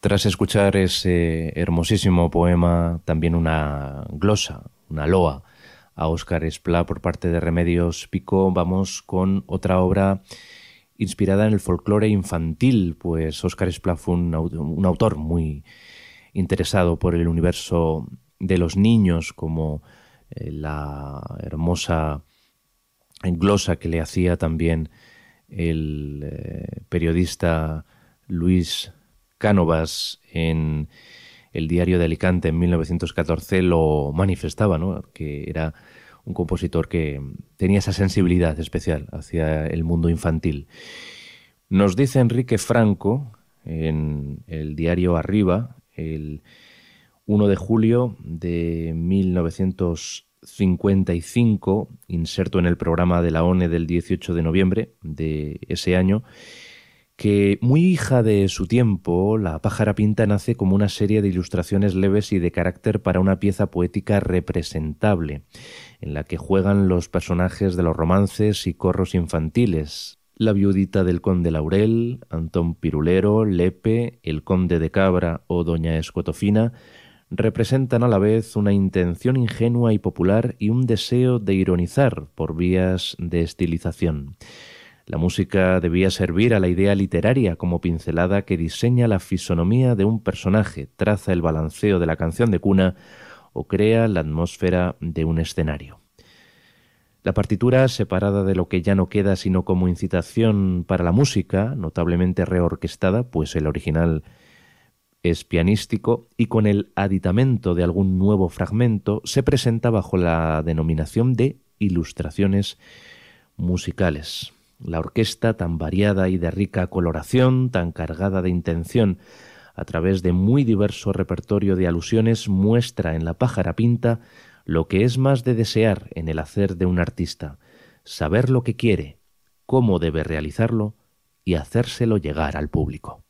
Tras escuchar ese hermosísimo poema, también una glosa, una loa a Óscar Esplá por parte de Remedios Pico, vamos con otra obra inspirada en el folclore infantil, pues Óscar Esplá fue un autor muy interesado por el universo de los niños, como la hermosa glosa que le hacía también el periodista Luis Cánovas en el Diario de Alicante en 1914 lo manifestaba, ¿no? Que era un compositor que tenía esa sensibilidad especial hacia el mundo infantil. Nos dice Enrique Franco en el diario Arriba, el 1 de julio de 1955, inserto en el programa de la ONE del 18 de noviembre de ese año, que muy hija de su tiempo, La pájara pinta nace como una serie de ilustraciones leves y de carácter para una pieza poética representable, en la que juegan los personajes de los romances y corros infantiles: La viudita del conde Laurel, Antón Pirulero, Lepe, el conde de Cabra o doña Escotofina representan a la vez una intención ingenua y popular y un deseo de ironizar por vías de estilización. La música debía servir a la idea literaria como pincelada que diseña la fisonomía de un personaje, traza el balanceo de la canción de cuna o crea la atmósfera de un escenario. La partitura, separada de lo que ya no queda sino como incitación para la música, notablemente reorquestada, pues el original es pianístico, y con el aditamento de algún nuevo fragmento, se presenta bajo la denominación de ilustraciones musicales. La orquesta, tan variada y de rica coloración, tan cargada de intención, a través de muy diverso repertorio de alusiones, muestra en La pájara pinta lo que es más de desear en el hacer de un artista: saber lo que quiere, cómo debe realizarlo y hacérselo llegar al público.